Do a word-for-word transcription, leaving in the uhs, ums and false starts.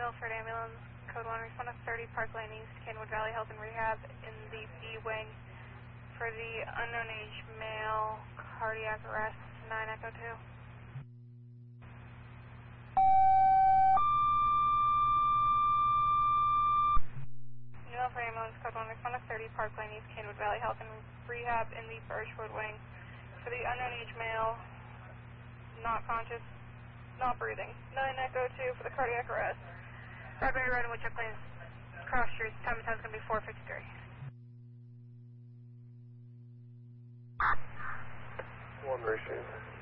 Milford Ambulance, code one, respond to thirty Park Lane East, Kenwood Valley Health and Rehab in the B-Wing for the unknown age male, cardiac arrest, nine Echo two. New Milford Ambulance, code one, respond to thirty Park Lane East, Kenwood Valley Health and Rehab in the Birchwood Wing for the unknown age male, not conscious, not breathing, nine Echo two for the cardiac arrest. Bradbury Road in which Plains cross streets, time and time is going to be four fifty-three. One receive.